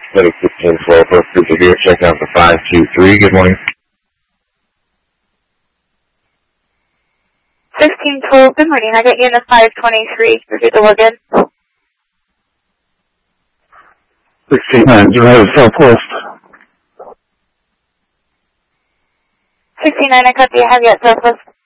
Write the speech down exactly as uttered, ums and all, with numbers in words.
Medic sixteen twelve, first cruiser here, checking out the five two three. Good morning. sixteen twelve, good morning. I got you in the five twenty-three. We're good to log in. sixteen nine, Drive Southwest. sixteen nine, I copy. I have you at Southwest.